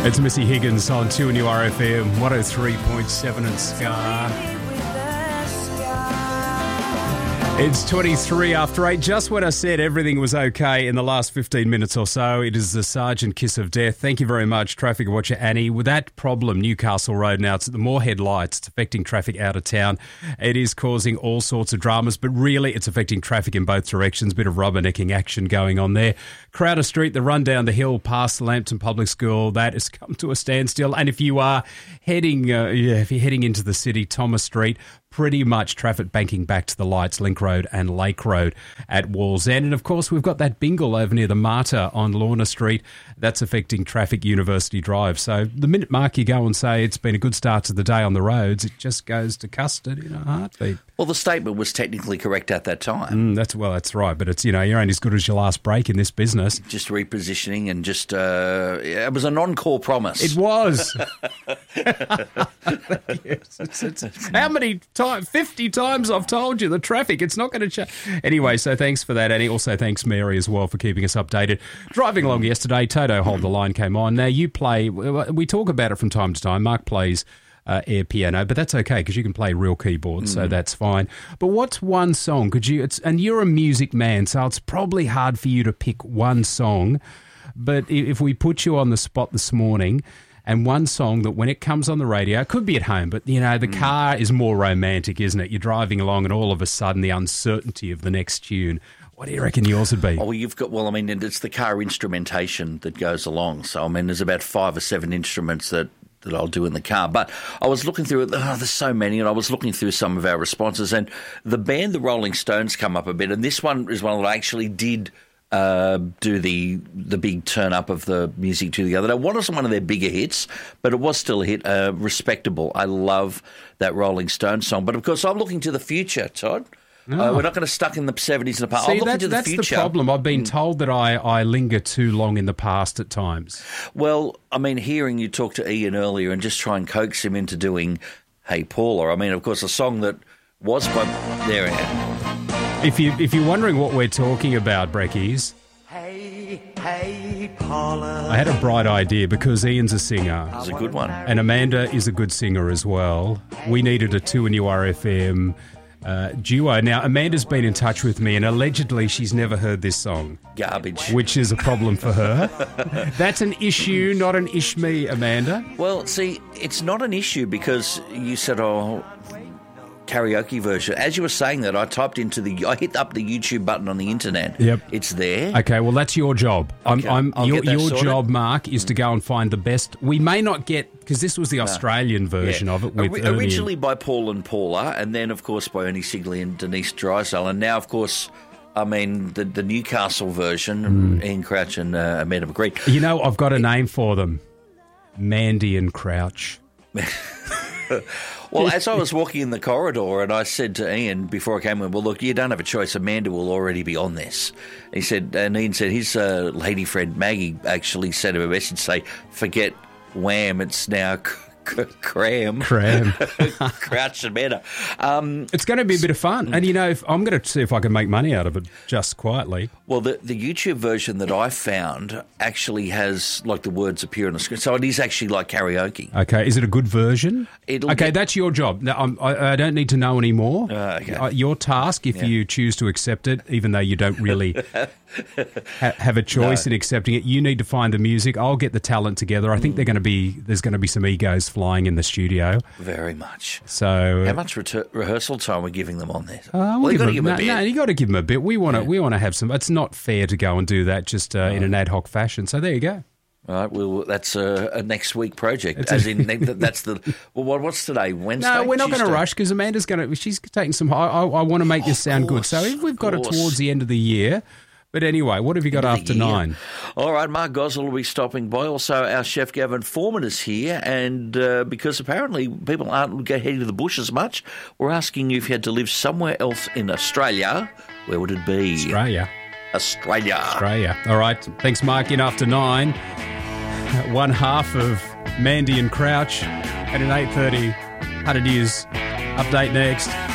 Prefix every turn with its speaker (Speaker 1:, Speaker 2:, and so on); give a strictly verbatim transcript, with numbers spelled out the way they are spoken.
Speaker 1: It's Missy Higgins on two and U R F M, one oh three point seven in Scar. It's twenty-three after eight. Just when I said everything was okay in the last fifteen minutes or so, it is the Sergeant Kiss of Death. Thank you very much, Traffic Watcher Annie. With that problem, Newcastle Road now, it's the Moorhead lights. It's affecting traffic out of town. It is causing all sorts of dramas, but really it's affecting traffic in both directions. Bit of rubbernecking action going on there. Crowder Street, the run down the hill past the Lambton Public School, that has come to a standstill. And if you are heading, uh, yeah, if you're heading into the city, Thomas Street, pretty much traffic banking back to the lights, Link Road and Lake Road at Wall's End. And, of course, we've got that bingle over near the Marta on Lorna Street. That's affecting traffic University Drive. So the minute, Mark, you go and say it's been a good start to the day on the roads, it just goes to custard in a heartbeat.
Speaker 2: Well, the statement was technically correct at that time.
Speaker 1: Mm, that's Well, that's right. But, it's you know, you're only as good as your last break in this business.
Speaker 2: Just repositioning and just, uh, it was a non-core promise.
Speaker 1: It was. Yes, it's, it's, how many times? fifty times I've told you the traffic. It's not going to change. Anyway, so thanks for that, Annie. Also, thanks, Mary, as well, for keeping us updated. Driving along yesterday, Toto Hold the Line came on. Now, you play, we talk about it from time to time. Mark plays uh, air piano, but that's okay because you can play real keyboards, mm-hmm. so that's fine. But what's one song? Could you? It's, and you're a music man, so it's probably hard for you to pick one song. But if we put you on the spot this morning, and one song that when it comes on the radio, it could be at home, but, you know, the mm. car is more romantic, isn't it? You're driving along and all of a sudden the uncertainty of the next tune. What do you reckon yours would be?
Speaker 2: Oh, well, you've got, well, I mean, it's the car instrumentation that goes along. So, I mean, there's about five or seven instruments that, that I'll do in the car. But I was looking through, oh, there's so many, and I was looking through some of our responses, and the band, the Rolling Stones, come up a bit, and this one is one that I actually did Uh, do the the big turn up of the music to the other day. It wasn't one of their bigger hits, but it was still a hit, uh, respectable. I love that Rolling Stones song. But, of course, I'm looking to the future, Todd.
Speaker 1: Oh.
Speaker 2: Uh, we're not going to stuck in the seventies and the past.
Speaker 1: See,
Speaker 2: I'm looking
Speaker 1: that's,
Speaker 2: to the
Speaker 1: that's
Speaker 2: future.
Speaker 1: the problem. I've been told that I, I linger too long in the past at times.
Speaker 2: Well, I mean, hearing you talk to Ian earlier and just try and coax him into doing Hey Paula, I mean, of course, a song that was by... There it is.
Speaker 1: If, you, if you're wondering what we're talking about, Breckies...
Speaker 3: Hey, hey, Paula.
Speaker 1: I had a bright idea because Ian's a singer.
Speaker 2: It's a good one.
Speaker 1: And Amanda is a good singer as well. We needed a two and U R F M uh, duo. Now, Amanda's been in touch with me and allegedly she's never heard this song.
Speaker 2: Garbage.
Speaker 1: Which is a problem for her. That's an issue, not an ish me, Amanda.
Speaker 2: Well, see, it's not an issue because you said, oh... karaoke version. As you were saying that, I typed into the, I hit up the YouTube button on the internet.
Speaker 1: Yep.
Speaker 2: It's there.
Speaker 1: Okay, well, that's your job.
Speaker 2: Okay,
Speaker 1: I'm, I'm,
Speaker 2: I'll
Speaker 1: your
Speaker 2: get that
Speaker 1: your
Speaker 2: sorted.
Speaker 1: job, Mark, is to go and find the best. We may not get, because this was the Australian version
Speaker 2: Yeah.
Speaker 1: of it with
Speaker 2: Ori-
Speaker 1: Ernie
Speaker 2: Originally
Speaker 1: and-
Speaker 2: by Paul and Paula, and then, of course, by Ernie Sigley and Denise Drysdale. And now, of course, I mean, the, the Newcastle version, mm. Ian Crouch and uh, Amanda McGree.
Speaker 1: You know, I've got a name for them. Mandy and Crouch.
Speaker 2: Well, as I was walking in the corridor and I said to Ian before I came in, well, look, you don't have a choice. Amanda will already be on this. He said, and Ian said his uh, lady friend Maggie actually sent him a message say, forget Wham, it's now c- Cram.
Speaker 1: Cram.
Speaker 2: Crouch and Amanda. Um,
Speaker 1: It's going to be a bit of fun. And, you know, if, I'm going to see if I can make money out of it just quietly.
Speaker 2: Well, the, the YouTube version that I found actually has, like, the words appear on the screen. So it is actually like karaoke.
Speaker 1: Okay, is it a good version?
Speaker 2: It'll
Speaker 1: okay,
Speaker 2: get-
Speaker 1: that's your job. Now, I'm, I, I don't need to know any more.
Speaker 2: Uh, okay.
Speaker 1: Uh, your task, if
Speaker 2: Yeah.
Speaker 1: you choose to accept it, even though you don't really ha- have a choice
Speaker 2: No.
Speaker 1: in accepting it, you need to find the music. I'll get the talent together. I think they're going to be there's going to be some egos flying in the studio.
Speaker 2: Very much.
Speaker 1: So
Speaker 2: How much retur- rehearsal time are we giving them on this?
Speaker 1: Uh, we'll
Speaker 2: well, you've
Speaker 1: give
Speaker 2: got to
Speaker 1: them-
Speaker 2: give them a
Speaker 1: no,
Speaker 2: bit.
Speaker 1: no, you got to give them a bit. We want to.
Speaker 2: Yeah.
Speaker 1: We want to have some. It's not fair to go and do that just uh, in an ad hoc fashion. So there you go.
Speaker 2: All right, well, that's a, a next week project.
Speaker 1: It's
Speaker 2: As
Speaker 1: a-
Speaker 2: in, ne- that's the. Well, what, what's today? Wednesday.
Speaker 1: No, we're not going to
Speaker 2: Tuesday?
Speaker 1: rush because Amanda's going to. She's taking some. I, I, I want to make this
Speaker 2: Of
Speaker 1: sound good.
Speaker 2: course,
Speaker 1: So if we've
Speaker 2: of
Speaker 1: got it
Speaker 2: course.
Speaker 1: towards the end of the year. But anyway, what have you got
Speaker 2: End of
Speaker 1: after
Speaker 2: the year.
Speaker 1: nine?
Speaker 2: All right, Mark Gosling will be stopping by. Also, our chef Gavin Foreman is here, and uh, because apparently people aren't heading to the bush as much, we're asking you if you had to live somewhere else in Australia, where would it be?
Speaker 1: Australia.
Speaker 2: Australia.
Speaker 1: Australia. All right. Thanks, Mark. In after nine. One half of Mandy and Crouch. And at eight thirty, one hundred News update next.